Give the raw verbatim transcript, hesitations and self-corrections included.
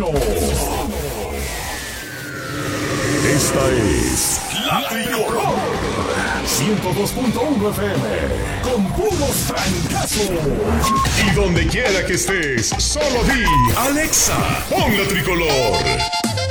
Camino. Esta es La Tricolor ciento dos punto uno F M con puros francazos. Y donde quiera que estés, solo di Alexa, pon La Tricolor.